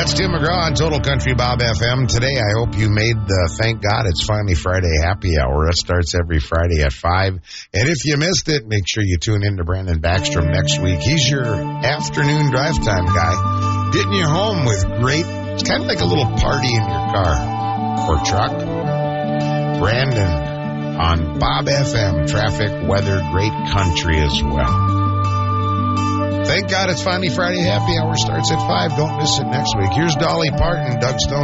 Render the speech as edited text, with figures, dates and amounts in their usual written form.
That's Tim McGraw on Total Country Bob FM. Today, I hope you made the Thank God It's Finally Friday happy hour. It starts every Friday at 5. And if you missed it, make sure you tune in to Brandon Backstrom next week. He's your afternoon drive time guy, getting you home with great, it's kind of like a little party in your car or truck. Brandon on Bob FM, traffic, weather, great country as well. Thank God It's Finally Friday happy hour starts at 5. Don't miss it next week. Here's Dolly Parton, Doug Stone.